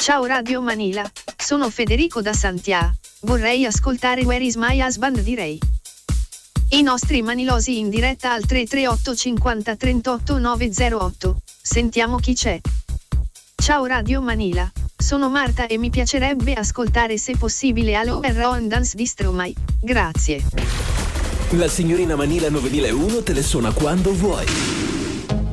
Ciao Radio Manila, sono Federico da Santià, vorrei ascoltare Where is my husband di Ray. I nostri manilosi in diretta al 338 50 38 908, sentiamo chi c'è. Ciao Radio Manila, sono Marta e mi piacerebbe ascoltare se possibile Hello and Rowan Dance di Stromae, grazie. La signorina Manila 9001 te le suona quando vuoi.